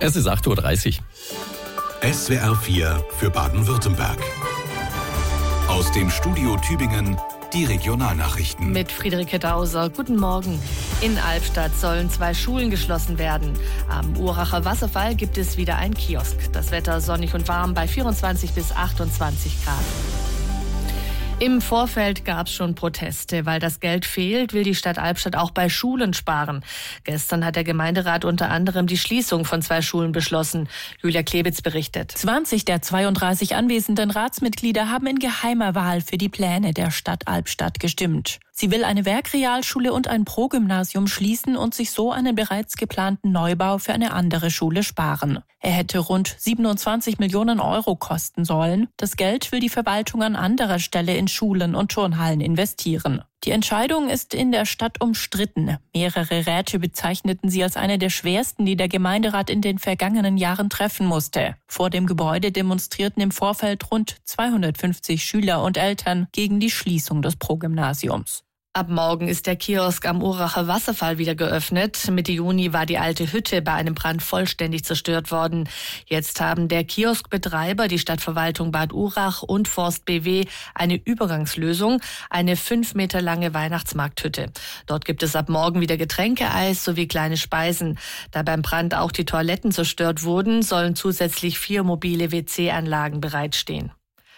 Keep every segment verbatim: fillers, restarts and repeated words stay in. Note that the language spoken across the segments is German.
Es ist acht Uhr dreißig. S W R vier für Baden-Württemberg. Aus dem Studio Tübingen die Regionalnachrichten. Mit Friederike Dauser. Guten Morgen. In Albstadt sollen zwei Schulen geschlossen werden. Am Uracher Wasserfall gibt es wieder einen Kiosk. Das Wetter sonnig und warm bei vierundzwanzig bis achtundzwanzig Grad. Im Vorfeld gab es schon Proteste. Weil das Geld fehlt, will die Stadt Albstadt auch bei Schulen sparen. Gestern hat der Gemeinderat unter anderem die Schließung von zwei Schulen beschlossen. Julia Klebitz berichtet. zwanzig der zweiunddreißig anwesenden Ratsmitglieder haben in geheimer Wahl für die Pläne der Stadt Albstadt gestimmt. Sie will eine Werkrealschule und ein Progymnasium schließen und sich so einen bereits geplanten Neubau für eine andere Schule sparen. Er hätte rund siebenundzwanzig Millionen Euro kosten sollen. Das Geld will die Verwaltung an anderer Stelle in Schulen und Turnhallen investieren. Die Entscheidung ist in der Stadt umstritten. Mehrere Räte bezeichneten sie als eine der schwersten, die der Gemeinderat in den vergangenen Jahren treffen musste. Vor dem Gebäude demonstrierten im Vorfeld rund zweihundertfünfzig Schüler und Eltern gegen die Schließung des Progymnasiums. Ab morgen ist der Kiosk am Uracher Wasserfall wieder geöffnet. Mitte Juni war die alte Hütte bei einem Brand vollständig zerstört worden. Jetzt haben der Kioskbetreiber, die Stadtverwaltung Bad Urach und Forst B W eine Übergangslösung, eine fünf Meter lange Weihnachtsmarkthütte. Dort gibt es ab morgen wieder Getränke, Eis sowie kleine Speisen. Da beim Brand auch die Toiletten zerstört wurden, sollen zusätzlich vier mobile W C-Anlagen bereitstehen.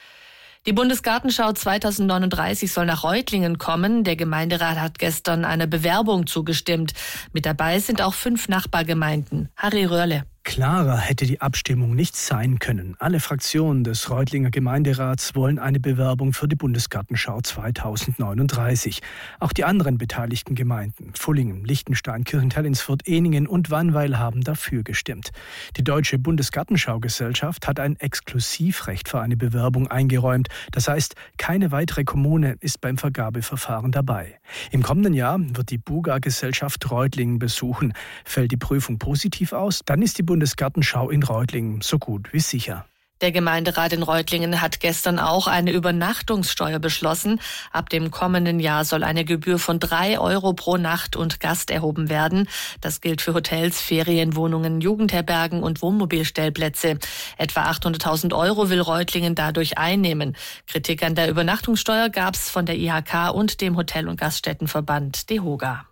Die Bundesgartenschau zweitausendneununddreißig soll nach Reutlingen kommen. Der Gemeinderat hat gestern einer Bewerbung zugestimmt. Mit dabei sind auch fünf Nachbargemeinden. Harry Röhrle. Klarer hätte die Abstimmung nicht sein können. Alle Fraktionen des Reutlinger Gemeinderats wollen eine Bewerbung für die Bundesgartenschau zweitausendneununddreißig. Auch die anderen beteiligten Gemeinden, Fullingen, Liechtenstein, Kirchentell-ins-Furt, Ehningen und Wannweil, haben dafür gestimmt. Die Deutsche Bundesgartenschau-Gesellschaft hat ein Exklusivrecht für eine Bewerbung eingeräumt. Das heißt, keine weitere Kommune ist beim Vergabeverfahren dabei. Im kommenden Jahr wird die Buga-Gesellschaft Reutlingen besuchen. Fällt die Prüfung positiv aus, dann ist die Bundesgartenschau in Reutlingen so gut wie sicher. Der Gemeinderat in Reutlingen hat gestern auch eine Übernachtungssteuer beschlossen. Ab dem kommenden Jahr soll eine Gebühr von drei Euro pro Nacht und Gast erhoben werden. Das gilt für Hotels, Ferienwohnungen, Jugendherbergen und Wohnmobilstellplätze. Etwa achthunderttausend Euro will Reutlingen dadurch einnehmen. Kritik an der Übernachtungssteuer gab es von der I H K und dem Hotel- und Gaststättenverband DEHOGA.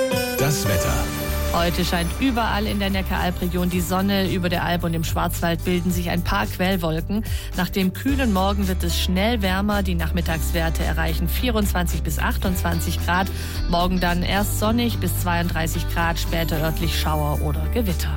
Das Wetter. Heute scheint überall in der Neckar-Alb-Region die Sonne. Über der Alb und im Schwarzwald bilden sich ein paar Quellwolken. Nach dem kühlen Morgen wird es schnell wärmer. Die Nachmittagswerte erreichen vierundzwanzig bis achtundzwanzig Grad. Morgen dann erst sonnig bis zweiunddreißig Grad, später örtlich Schauer oder Gewitter.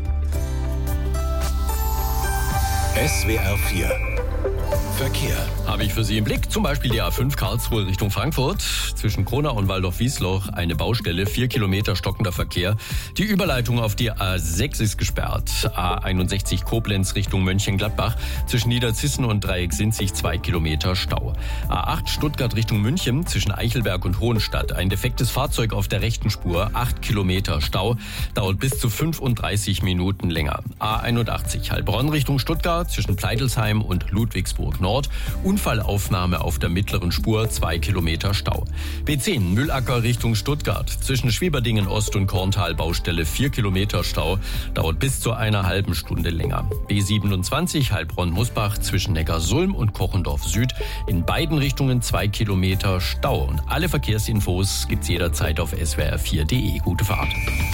S W R vier Verkehr. Habe ich für Sie im Blick, zum Beispiel die A fünf Karlsruhe Richtung Frankfurt. Zwischen Kronau und Waldorf-Wiesloch eine Baustelle, vier Kilometer stockender Verkehr. Die Überleitung auf die A sechs ist gesperrt. A einundsechzig Koblenz Richtung Mönchengladbach. Zwischen Niederzissen und Dreieck Sinzig zwei Kilometer Stau. A acht Stuttgart Richtung München zwischen Eichelberg und Hohenstadt. Ein defektes Fahrzeug auf der rechten Spur, acht Kilometer Stau. Dauert bis zu fünfunddreißig Minuten länger. A einundachtzig Heilbronn Richtung Stuttgart zwischen Pleitelsheim und Ludwigsburg Nord. Unfallaufnahme auf der mittleren Spur, zwei Kilometer Stau. B zehn Müllacker Richtung Stuttgart. Zwischen Schwieberdingen Ost und Korntal Baustelle, vier Kilometer Stau. Dauert bis zu einer halben Stunde länger. B siebenundzwanzig Heilbronn-Musbach zwischen Neckarsulm und Kochendorf Süd. In beiden Richtungen zwei Kilometer Stau. Und alle Verkehrsinfos gibt's jederzeit auf S W R vier Punkt de. Gute Fahrt.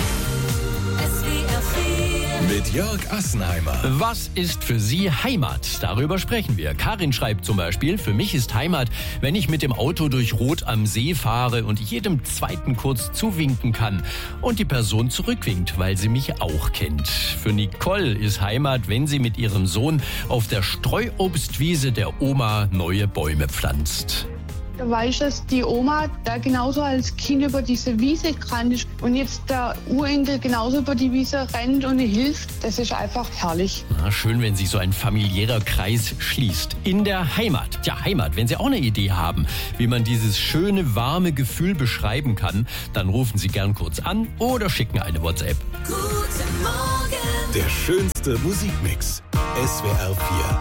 Mit Jörg Assenheimer. Was ist für Sie Heimat? Darüber sprechen wir. Karin schreibt zum Beispiel: Für mich ist Heimat, wenn ich mit dem Auto durch Rot am See fahre und jedem Zweiten kurz zuwinken kann und die Person zurückwinkt, weil sie mich auch kennt. Für Nicole ist Heimat, wenn sie mit ihrem Sohn auf der Streuobstwiese der Oma neue Bäume pflanzt. Da weiß ich, dass die Oma da genauso als Kind über diese Wiese gerannt ist und jetzt der Urenkel genauso über die Wiese rennt und ihr hilft. Das ist einfach herrlich. Na, schön, wenn sich so ein familiärer Kreis schließt. In der Heimat. Tja, Heimat, wenn Sie auch eine Idee haben, wie man dieses schöne, warme Gefühl beschreiben kann, dann rufen Sie gern kurz an oder schicken eine WhatsApp. Guten Morgen. Der schönste Musikmix. S W R vier.